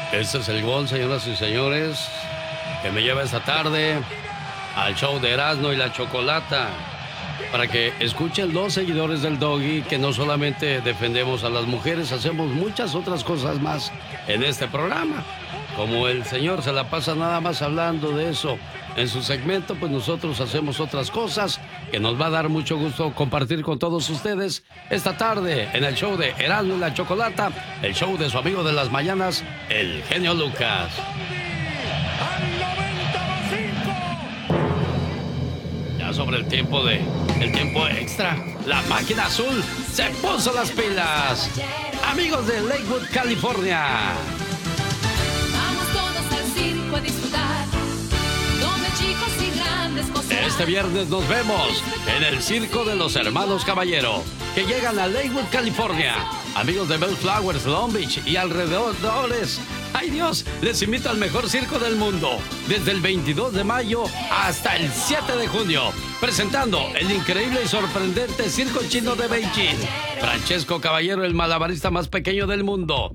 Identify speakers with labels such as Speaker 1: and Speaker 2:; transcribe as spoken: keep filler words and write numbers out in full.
Speaker 1: Este es el gol, señoras y señores, que me lleva esta tarde al show de Erasmo y la Chocolata, para que escuchen los seguidores del Doggy que no solamente defendemos a las mujeres, hacemos muchas otras cosas más en este programa. Como el señor se la pasa nada más hablando de eso en su segmento, pues nosotros hacemos otras cosas que nos va a dar mucho gusto compartir con todos ustedes esta tarde en el show de Erasmo y la Chocolata, el show de su amigo de las mañanas, el genio Lucas. Ya sobre el tiempo de el tiempo extra, la máquina azul se puso las pilas. Amigos de Lakewood, California.
Speaker 2: A disfrutar, donde chicos y grandes gozarán.
Speaker 1: Este viernes nos vemos en el Circo de los Hermanos Caballero, que llegan a Lakewood, California. Amigos de Bellflowers, Long Beach y alrededores. ¡Ay Dios! Les invito al mejor circo del mundo, desde el veintidós de mayo hasta el siete de junio, presentando el increíble y sorprendente Circo Chino de Beijing. Francesco Caballero, el malabarista más pequeño del mundo.